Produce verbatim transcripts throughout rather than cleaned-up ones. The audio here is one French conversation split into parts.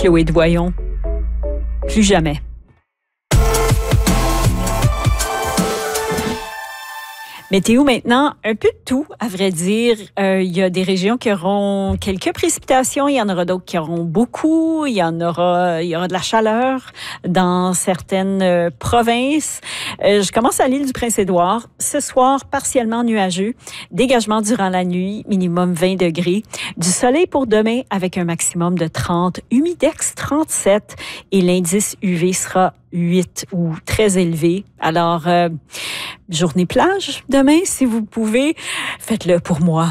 Chloé Doyon. Plus jamais. Météo maintenant, un peu de tout, à vrai dire. Euh, il y a des régions qui auront quelques précipitations, il y en aura d'autres qui auront beaucoup, il y en aura, il y aura de la chaleur dans certaines euh, provinces. Euh, je commence à l'île du Prince-Édouard. Ce soir, partiellement nuageux, dégagement durant la nuit, minimum vingt degrés. Du soleil pour demain avec un maximum de trente, humidex trente-sept et l'indice U V sera huit ou très élevé. Alors, euh, journée plage demain, si vous pouvez, faites-le pour moi.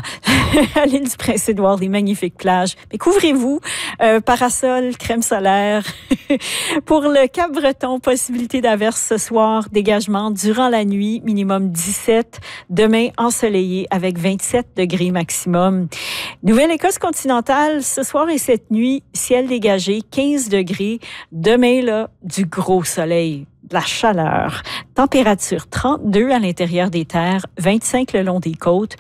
À l'île du Prince-Édouard, les magnifiques plages. Mais couvrez-vous, euh, parasol, crème solaire. Pour le Cap-Breton, possibilité d'averse ce soir, dégagement durant la nuit, minimum dix-sept. Demain, ensoleillé avec vingt-sept degrés maximum. Nouvelle-Écosse continentale, ce soir et cette nuit, ciel dégagé, quinze degrés. Demain, là, du gros soleil. De la chaleur. Température trente-deux à l'intérieur des terres, vingt-cinq le long des côtes.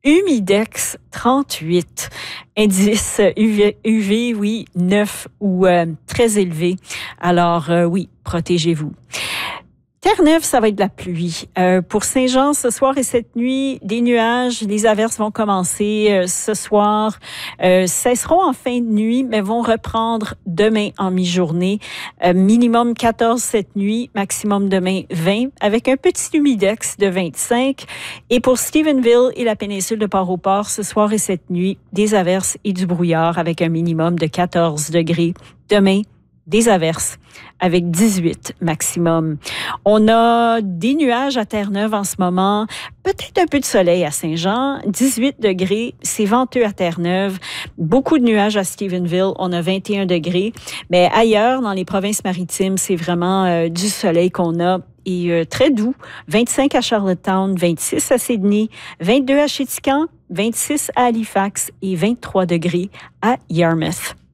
Humidex trente-huit. Indice U V, U V oui, neuf ou euh, très élevé. Alors euh, oui, protégez-vous. Terre-Neuve, ça va être de la pluie. Euh, pour Saint-Jean, ce soir et cette nuit, des nuages. Les averses vont commencer euh, ce soir, euh, cesseront en fin de nuit, mais vont reprendre demain en mi-journée. Euh, minimum quatorze cette nuit, maximum demain vingt, avec un petit humidex de vingt-cinq. Et pour Stephenville et la péninsule de Port-au-Port, ce soir et cette nuit, des averses et du brouillard avec un minimum de quatorze degrés. Demain, des averses avec dix-huit maximum. On a des nuages à Terre-Neuve en ce moment, peut-être un peu de soleil à Saint-Jean, dix-huit degrés, c'est venteux à Terre-Neuve, beaucoup de nuages à Stephenville, on a vingt et un degrés, mais ailleurs, dans les provinces maritimes, c'est vraiment euh, du soleil qu'on a et euh, très doux, vingt-cinq à Charlottetown, vingt-six à Sydney, vingt-deux à Chéticamp, vingt-six à Halifax et vingt-trois degrés à Yarmouth.